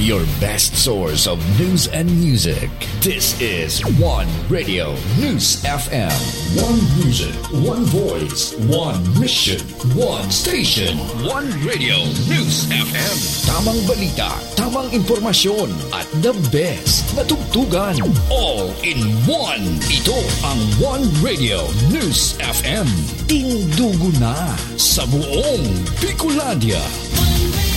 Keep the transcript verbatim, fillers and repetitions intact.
your best source of news and music. This is One Radio News F M. One music, one voice, one mission, one station. One Radio News F M. Tamang balita, tamang impormasyon, at the best na tugtugan. All in one. Ito ang One Radio News F M. Tindugo na sa buong Bicolandia.